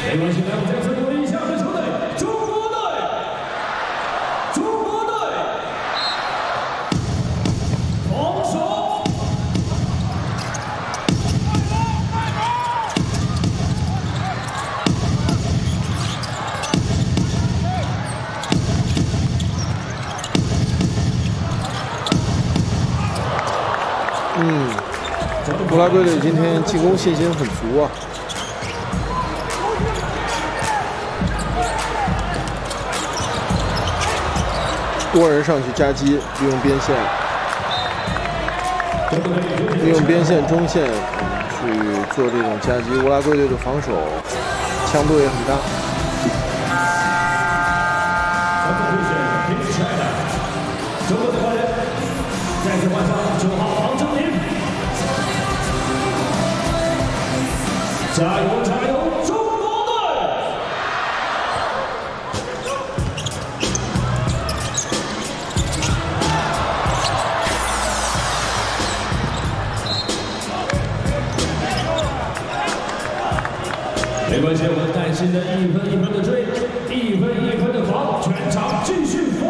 没关系，来，我们再次鼓励一下我们的球队，中国队，中国队，防守。 乌拉圭队今天进攻信心很足啊！多人上去夹击，利用边线，中线去做这种夹击。乌拉圭队的防守强度也很大。 中国队再次换上9号黄正林。 加油加油，中国队！没关系，我们耐心的一分一分的追，一分一分的防，全场继续。